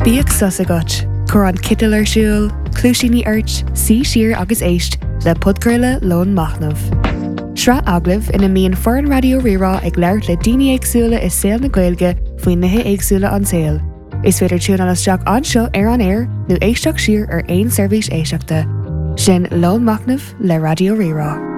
Bíag susagat, chur an cital ar siúl, clúisíní airt, sí siar agus éist le podcurla Lón Machnamh. Sra aglah ina míon foreign radio rirá ag leirt le daoine éagsúla is saol na Gaeilge faoin nithe éagsúla an saol. Is féidir tún an isteach anseo ar an air nó éisteach siar ar aon seirbhís éisteachta. Sin Lón Machnamh le Radio Rirá.